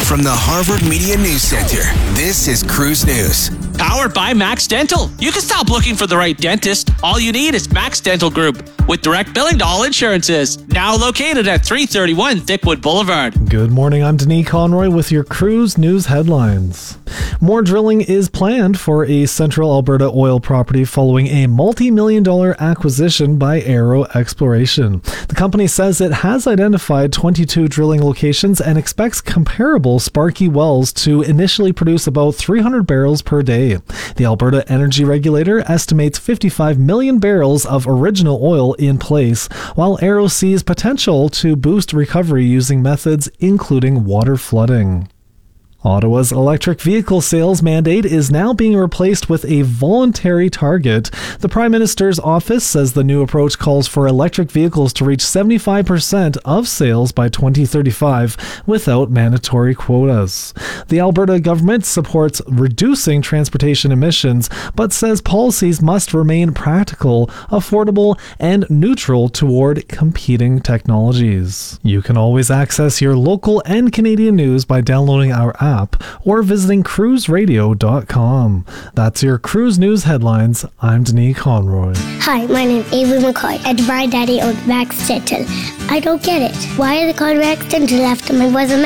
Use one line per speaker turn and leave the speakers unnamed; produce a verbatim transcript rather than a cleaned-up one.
From the Harvard Media News Center, this is Cruise News.
Powered by Max Dental. You can stop looking for the right dentist. All you need is Max Dental Group with direct billing to all insurances. Now located at three thirty-one Thickwood Boulevard.
Good morning, I'm Denis Conroy with your Cruise News headlines. More drilling is planned for a central Alberta oil property following a multi-million dollar acquisition by Arrow Exploration. The company says it has identified twenty-two drilling locations and expects comparable Sparky wells to initially produce about three hundred barrels per day. The Alberta Energy Regulator estimates fifty-five million barrels of original oil in place, while Arrow sees potential to boost recovery using methods including water flooding. Ottawa's electric vehicle sales mandate is now being replaced with a voluntary target. The Prime Minister's office says the new approach calls for electric vehicles to reach seventy-five percent of sales by twenty thirty-five without mandatory quotas. The Alberta government supports reducing transportation emissions, but says policies must remain practical, affordable, and neutral toward competing technologies. You can always access your local and Canadian news by downloading our app or visiting cruise radio dot com. That's your Cruise News headlines. I'm Denis Conroy.
Hi, my name is Avery McCoy, and my daddy owns Max Dental. I don't get it. Why are they called Max Dental after my brother